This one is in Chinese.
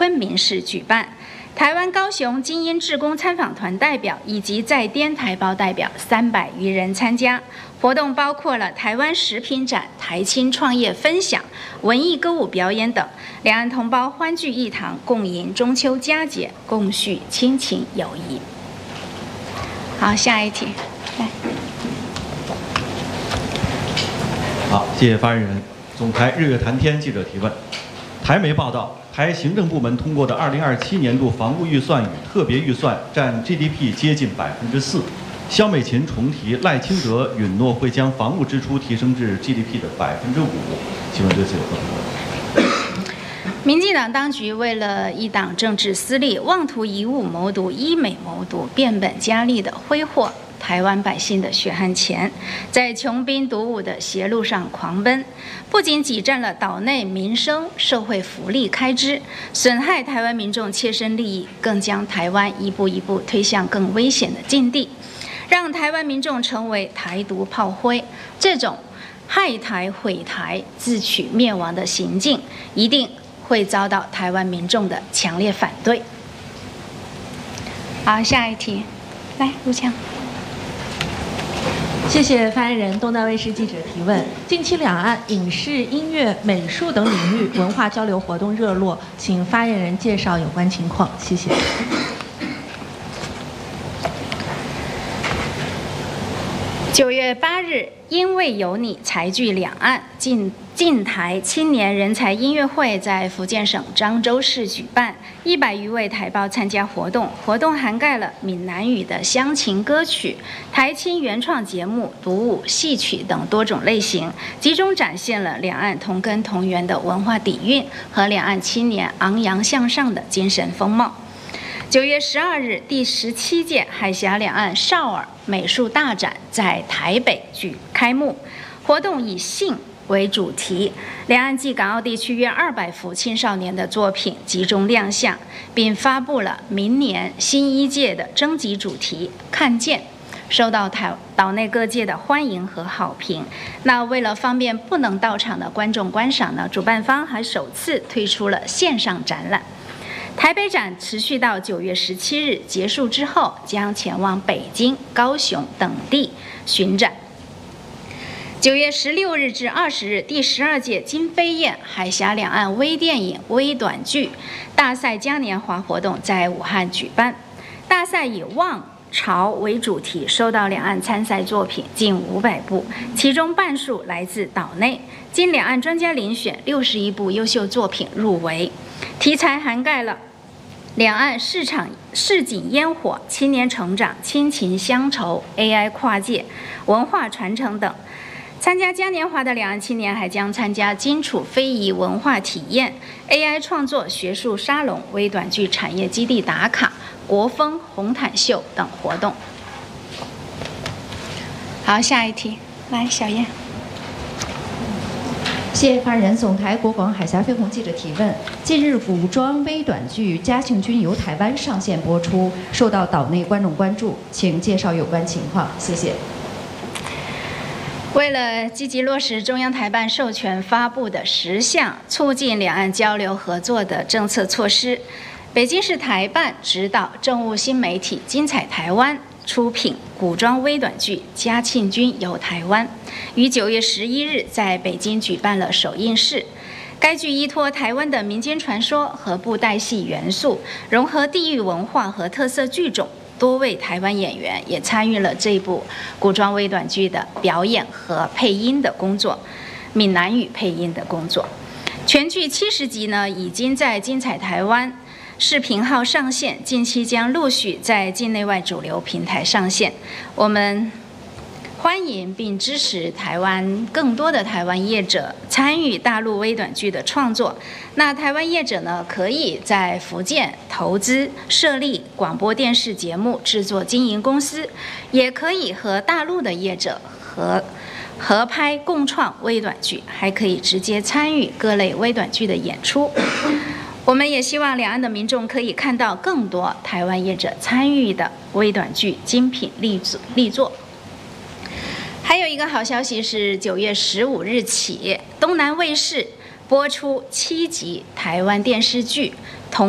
昆明市举办。台湾高雄精英志工参访团代表以及在滇台胞代表300余人参加。活动包括了台湾食品展、台青创业分享、文艺歌舞表演等，两岸同胞欢聚一堂，共迎中秋佳节，共叙亲情友谊。好，下一题，来。 好，谢谢发言人。总台日月谈天记者提问：台媒报道，台行政部门通过的2027年度防务预算与特别预算占 GDP 接近4%。肖美琴重提赖清德允诺会将防务支出提升至 GDP 的5%，请问对此有何评论？ 民进党当局为了一党政治私利，妄图以武谋独、以美谋独，变本加厉地挥霍台湾百姓的血汗钱，在穷兵黩武的邪路上狂奔，不仅挤占了岛内民生、社会福利开支，损害台湾民众切身利益，更将台湾一步一步推向更危险的境地，让台湾民众成为台独炮灰。这种害台毁台、自取灭亡的行径，一定会遭到台湾民众的强烈反对。好，下一题，来，卢强。 谢谢发言人。东大卫视记者提问：近期两岸影视、音乐、美术等领域文化交流活动热络，请发言人介绍有关情况。谢谢。 9月8日，因为有你才聚两岸晋台青年人才音乐会在福建省漳州市举办，100余位台胞参加活动。活动涵盖了闽南语的乡情歌曲、台青原创节目、独舞、戏曲等多种类型，集中展现了两岸同根同源的文化底蕴和两岸青年昂扬向上的精神风貌。9月12日，第17届海峡两岸少儿美术大展在台北开幕，活动以性为主题，两岸及港澳地区约200幅青少年的作品集中亮相，并发布了明年新一届的征集主题“看见”，受到岛内各界的欢迎和好评。那为了方便不能到场的观众观赏呢，主办方还首次推出了线上展览。台北展持续到9月17日结束之后，将前往北京、高雄等地巡展。9月16日至20日，第12届金飞燕海峡两岸微电影、微短剧大赛嘉年华活动在武汉举办。大赛以望潮为主题，收到两岸参赛作品近500部，其中半数来自岛内。经两岸专家遴选，61部优秀作品入围，题材涵盖了两岸市井烟火、青年成长、亲情乡愁、AI 跨界、文化传承等。参加嘉年华的两岸青年还将参加荆楚非遗文化体验、AI 创作学术沙龙、微短剧产业基地打卡、国风红毯秀等活动。好，下一题，来，小燕。 谢谢发言人。总台国广海峡飞鸿记者提问：近日古装微短剧《嘉庆君游台湾》上线播出，受到岛内观众关注，请介绍有关情况。谢谢。 为了积极落实中央台办授权发布的10项促进两岸交流合作的政策措施，北京市台办指导政务新媒体精彩台湾出品古装微短剧《嘉庆君游台湾》，于9月11日在北京举办了首映式。该剧依托台湾的民间传说和布袋戏元素，融合地域文化和特色剧种。多位台湾演员也参与了这部古装微短剧的表演和配音的工作，闽南语配音的工作。全剧70集呢，已经在精彩台湾视频号上线，近期将陆续在境内外主流平台上线。我们欢迎并支持台湾更多的台湾业者参与大陆微短剧的创作。那台湾业者呢，可以在福建投资设立广播电视节目制作经营公司，也可以和大陆的业者合拍共创微短剧，还可以直接参与各类微短剧的演出。我们也希望两岸的民众可以看到更多台湾业者参与的微短剧精品力作。还有一个好消息是，9月15日起，东南卫视播出7集台湾电视剧。